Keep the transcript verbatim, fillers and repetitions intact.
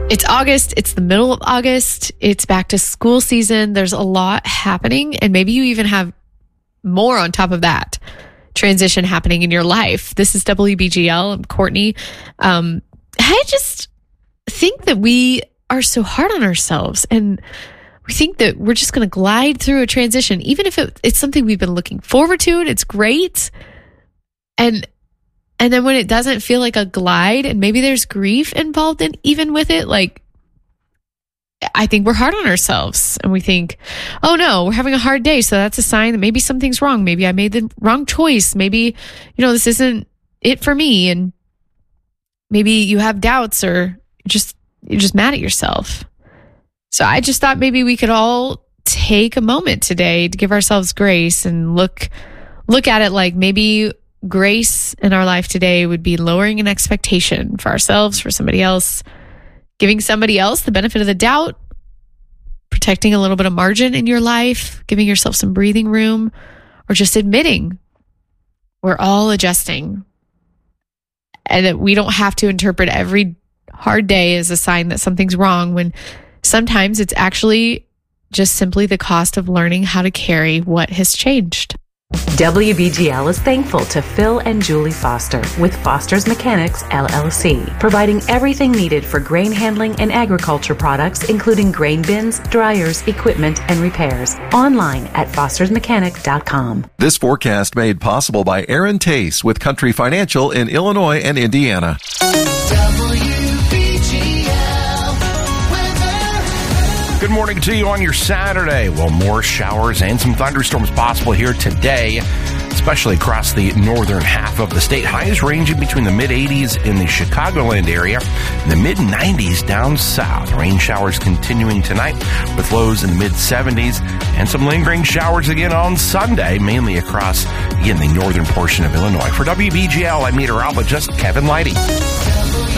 It's August. It's the middle of August. It's back to school season. There's a lot happening, and maybe you even have more on top of that transition happening in your life. This is W B G L. I'm Courtney. Um, I just think that we are so hard on ourselves, and we think that we're just going to glide through a transition, even if it, it's something we've been looking forward to, and it's great. And And then when it doesn't feel like a glide, and maybe there's grief involved in even with it, like, I think we're hard on ourselves, and we think, oh no, we're having a hard day. So that's a sign that maybe something's wrong. Maybe I made the wrong choice. Maybe, you know, this isn't it for me. And maybe you have doubts, or just, you're just mad at yourself. So I just thought maybe we could all take a moment today to give ourselves grace and look, look at it like maybe grace in our life today would be lowering an expectation for ourselves, for somebody else, giving somebody else the benefit of the doubt, protecting a little bit of margin in your life, giving yourself some breathing room, or just admitting we're all adjusting, and that we don't have to interpret every hard day as a sign that something's wrong, when sometimes it's actually just simply the cost of learning how to carry what has changed. W B G L is thankful to Phil and Julie Foster with Foster's Mechanics, L L C, providing everything needed for grain handling and agriculture products, including grain bins, dryers, equipment, and repairs. Online at fosters mechanic dot com. This forecast made possible by Aaron Tace with Country Financial in Illinois and Indiana. Good morning to you on your Saturday. Well, more showers and some thunderstorms possible here today, especially across the northern half of the state. Highs ranging between the mid eighties in the Chicagoland area and the mid nineties down south. Rain showers continuing tonight with lows in the mid seventies and some lingering showers again on Sunday, mainly across, again, the northern portion of Illinois. For W B G L, I'm meteorologist Kevin Leidy.